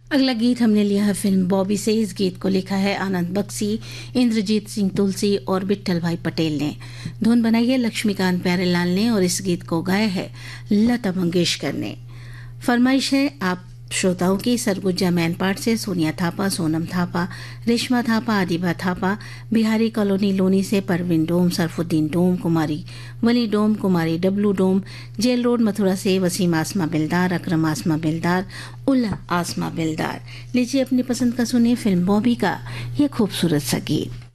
अगला गीत हमने लिया है फिल्म बॉबी से। इस गीत को लिखा है आनंद बख्शी, इंद्रजीत सिंह तुलसी और विट्ठल भाई पटेल ने। धुन बनाई है लक्ष्मीकांत प्यारेलाल ने और इस गीत को गाया है लता मंगेशकर ने। फरमाइश है आप श्रोताओं की सरगुजा मैनपाट से सोनिया थापा, सोनम थापा, रेशमा थापा, आदिबा थापा, बिहारी कॉलोनी लोनी से परवीन डोम, सरफुद्दीन डोम, कुमारी वली डोम, कुमारी डब्लू डोम, जेल रोड मथुरा से वसीम आसमा बिलदार, अकरम आसमा बिलदार, उल्ला आसमा बिलदार। लीजिए अपनी पसंद का सुनिए फिल्म बॉबी का ये खूबसूरत सा गीत।